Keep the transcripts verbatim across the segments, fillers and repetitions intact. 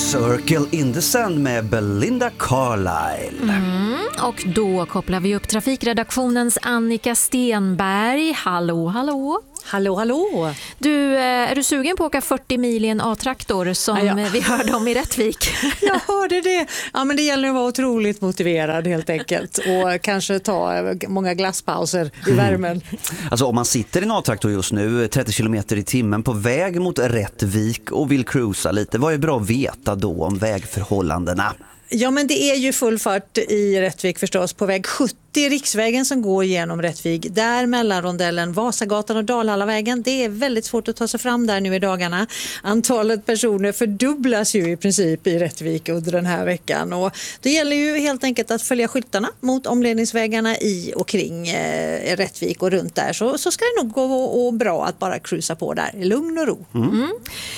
Circle in the Sand med Belinda Carlisle. Mm, och då kopplar vi upp trafikredaktionens Annika Stenberg. Hallå, hallå. Hallå, hallå. Du, är du sugen på att åka fyrtio mil i en A-traktor som ja, ja. vi hörde om i Rättvik? Jag hörde det. Ja, men det gäller att vara otroligt motiverad helt enkelt. Och kanske ta många glasspauser i värmen. Mm. Alltså om man sitter i en A-traktor just nu, trettio kilometer i timmen på väg mot Rättvik och vill cruisa lite, vad är bra att veta då om vägförhållandena? Ja, men det är ju full fart i Rättvik förstås på väg sjuttio, riksvägen som går genom Rättvik. Där mellan rondellen Vasagatan och Dalhallavägen. Det är väldigt svårt att ta sig fram där nu i dagarna. Antalet personer fördubblas ju i princip i Rättvik under den här veckan. Och det gäller ju helt enkelt att följa skyltarna mot omledningsvägarna i och kring eh, Rättvik och runt där. Så, så ska det nog gå och, och bra att bara cruisa på där. Lugn och ro. Mm. Mm.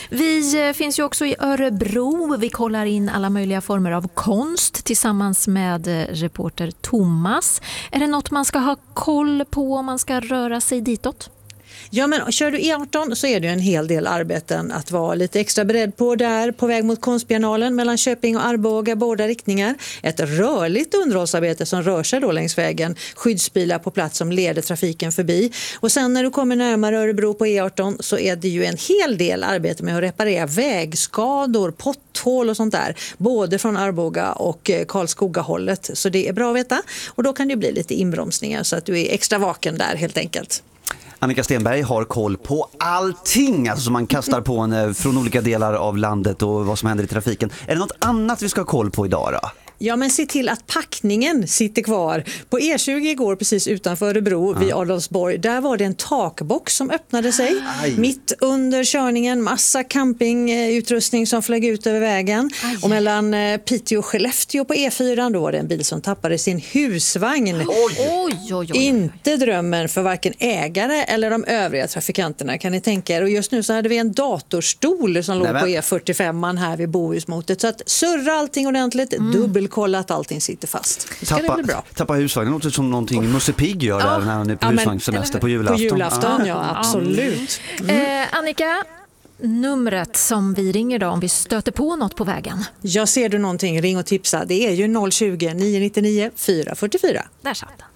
Vi eh, finns ju också i Örebro. Vi kollar in alla möjliga former av konst tillsammans med eh, reporter Thomas. Är det något man ska ha koll på om man ska röra sig ditåt? Ja, men kör du E arton så är det en hel del arbeten att vara lite extra beredd på där på väg mot Konstbiennalen mellan Köping och Arboga, båda riktningar. Ett rörligt underhållsarbete som rör sig då längs vägen. Skyddsbilar på plats som leder trafiken förbi. Och sen när du kommer närmare Örebro på E arton så är det ju en hel del arbete med att reparera vägskador, potthål och sånt där. Både från Arboga och Karlskoga-hållet. Så det är bra att veta. Och då kan det bli lite inbromsningar så att du är extra vaken där helt enkelt. Annika Stenberg har koll på allting alltså, som man kastar på en från olika delar av landet och vad som händer i trafiken. Är det något annat vi ska ha koll på idag då? Ja, men se till att packningen sitter kvar. På E tjugo igår precis utanför Örebro vid Adolfsborg, där var det en takbox som öppnade sig. Aj. Mitt under körningen, massa campingutrustning som flög ut över vägen. Aj. Och mellan Piteå och Skellefteå på E fyra då var det en bil som tappade sin husvagn. Oj. Oj, oj, oj. Inte drömmen för varken ägare eller de övriga trafikanterna, kan ni tänka er. Och just nu så hade vi en datorstol som låg på E fyrtiofem här vid Bohusmotet. Så att surra allting ordentligt, mm. dubbel kolla att allting sitter fast. Det ska tappa, det bli bra. Tappa husvagnen låter som någonting Musse Pigg gör ja. där när han är på ja, husvagnssemester på julafton. På julafton, ja, ja absolut. Mm. Eh, Annika, numret som vi ringer då om vi stöter på något på vägen. Jag ser du någonting, ring och tipsa. Det är ju noll tjugo, nio nio nio, fyra fyra fyra. Där satt den.